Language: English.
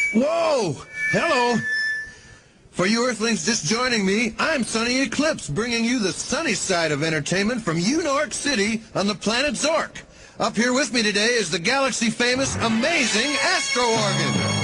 Whoa! Hello! For you Earthlings just joining me, I'm Sunny Eclipse, bringing you the sunny side of entertainment from Unork City on the planet Zork. Up here with me today is the galaxy-famous, amazing Astro Organ.